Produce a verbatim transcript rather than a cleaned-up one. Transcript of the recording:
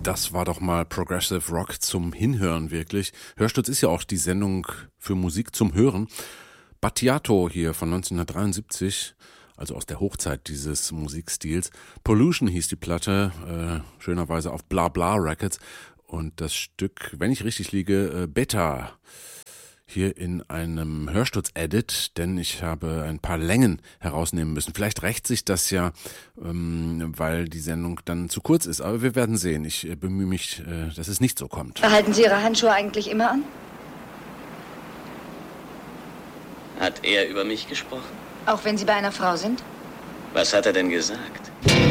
Das war doch mal Progressive Rock zum Hinhören, wirklich. Hörstutz ist ja auch die Sendung für Musik zum Hören. Battiato hier von neunzehnhundertdreiundsiebzig, also aus der Hochzeit dieses Musikstils. Pollution hieß die Platte, äh, schönerweise auf Bla Bla Records. Und das Stück, wenn ich richtig liege, äh, Beta, hier in einem Hörstutz-Edit, denn ich habe ein paar Längen herausnehmen müssen. Vielleicht rächt sich das ja, ähm, weil die Sendung dann zu kurz ist. Aber wir werden sehen. Ich äh, bemühe mich, äh, dass es nicht so kommt. Behalten Sie Ihre Handschuhe eigentlich immer an? Hat er über mich gesprochen? Auch wenn Sie bei einer Frau sind? Was hat er denn gesagt?